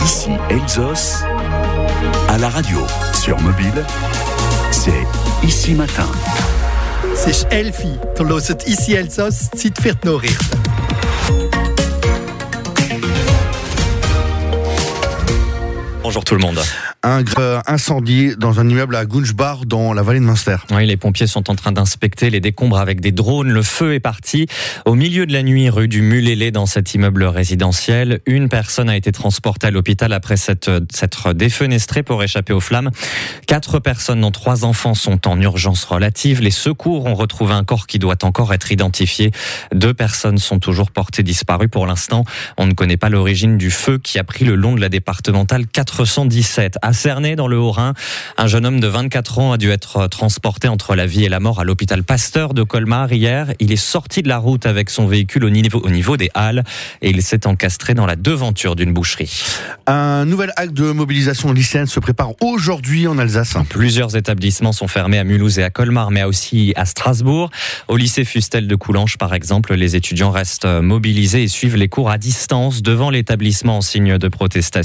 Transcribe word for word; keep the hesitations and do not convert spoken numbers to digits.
Ici Elsos, à la radio, sur mobile, c'est Ici Matin. C'est Elfie, du hört Ici Elsos, Zeit für die Nachrichten. Bonjour tout le monde. Un grave incendie dans un immeuble à Gunschbach dans la vallée de Münster. Oui, les pompiers sont en train d'inspecter les décombres avec des drones. Le feu est parti au milieu de la nuit rue du Mulélé dans cet immeuble résidentiel. Une personne a été transportée à l'hôpital après s'être, s'être défenestrée pour échapper aux flammes. Quatre personnes dont trois enfants sont en urgence relative. Les secours ont retrouvé un corps qui doit encore être identifié. Deux personnes sont toujours portées disparues. Pour l'instant, on ne connaît pas l'origine du feu qui a pris le long de la départementale quatre cent dix-sept. À Cernay, dans le Haut-Rhin, un jeune homme de vingt-quatre ans a dû être transporté entre la vie et la mort à l'hôpital Pasteur de Colmar hier. Il est sorti de la route avec son véhicule au niveau, au niveau des Halles et il s'est encastré dans la devanture d'une boucherie. Un nouvel acte de mobilisation lycéenne se prépare aujourd'hui en Alsace. Plusieurs établissements sont fermés à Mulhouse et à Colmar, mais aussi à Strasbourg. Au lycée Fustel de Coulanges, par exemple, les étudiants restent mobilisés et suivent les cours à distance devant l'établissement en signe de protestation.